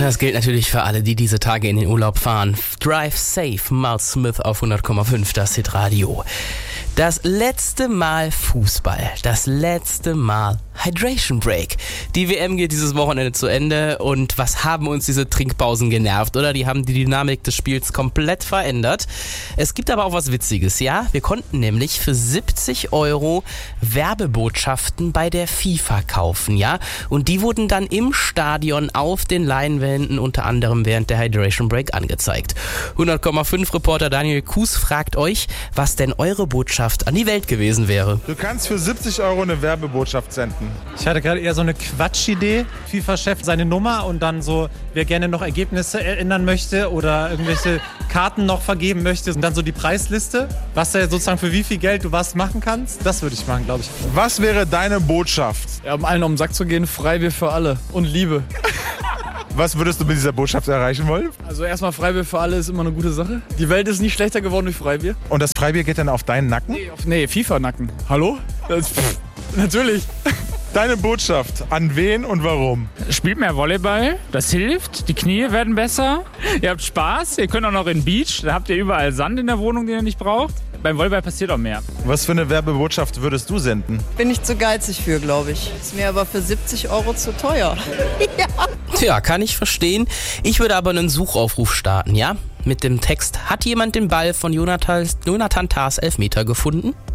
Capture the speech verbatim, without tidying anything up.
Das gilt natürlich für alle, die diese Tage in den Urlaub fahren. Drive safe, Miles Smith auf hundert Komma fünf, das Hitradio. Das letzte Mal Fußball, das letzte Mal Hydration Break. Die W M geht dieses Wochenende zu Ende und was haben uns diese Trinkpausen genervt, oder? Die haben die Dynamik des Spiels komplett verändert. Es gibt aber auch was Witziges, ja? Wir konnten nämlich für siebzig Euro Werbebotschaften bei der FIFA kaufen, ja? Und die wurden dann im Stadion auf den Leinwänden unter anderem während der Hydration Break angezeigt. hundert Komma fünf Reporter Daniel Kuhs fragt euch, was denn eure Botschaft an die Welt gewesen wäre. Du kannst für siebzig Euro eine Werbebotschaft senden. Ich hatte gerade eher so eine Quatschidee. FIFA-Chef seine Nummer und dann so, wer gerne noch Ergebnisse erinnern möchte oder irgendwelche Karten noch vergeben möchte. Und dann so die Preisliste, was da sozusagen für wie viel Geld du was machen kannst. Das würde ich machen, glaube ich. Was wäre deine Botschaft? Ja, um allen um den Sack zu gehen, Freibier für alle und Liebe. Was würdest du mit dieser Botschaft erreichen wollen? Also erstmal Freibier für alle ist immer eine gute Sache. Die Welt ist nicht schlechter geworden durch Freibier. Und das Freibier geht dann auf deinen Nacken? Nee, auf, nee FIFA-Nacken. Hallo? Das, pff, natürlich. Deine Botschaft, an wen und warum? Spielt mehr Volleyball, das hilft, die Knie werden besser, ihr habt Spaß, ihr könnt auch noch in den Beach, da habt ihr überall Sand in der Wohnung, den ihr nicht braucht. Beim Volleyball passiert auch mehr. Was für eine Werbebotschaft würdest du senden? Bin ich zu geizig für, glaube ich. Ist mir aber für siebzig Euro zu teuer. Ja. Tja, kann ich verstehen. Ich würde aber einen Suchaufruf starten, ja? Mit dem Text, hat jemand den Ball von Jonathan, Jonathan Tahs Elfmeter gefunden?